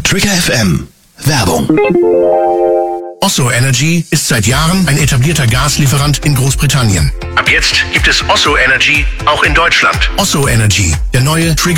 Trigger FM. Werbung. Osso Energy ist seit Jahren ein etablierter Gaslieferant in Großbritannien. Ab jetzt gibt es Osso Energy auch in Deutschland. Osso Energy, der neue Trigger